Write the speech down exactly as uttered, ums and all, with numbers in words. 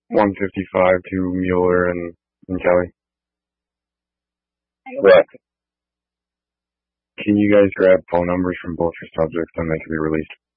one fifty-five to Mueller and, and Kelly. Correct. Can you guys grab phone numbers from both your subjects and they can be released?